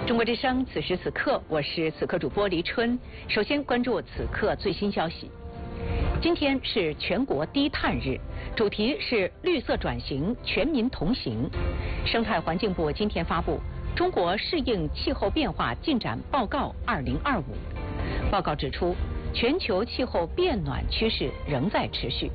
中国之声，此时此刻，我是此刻主播黎春。首先关注此刻最新消息。今天是全国低碳日，主题是绿色转型，全民同行。生态环境部今天发布《中国适应气候变化进展报告2025》。报告指出，全球气候变暖趋势仍在持续，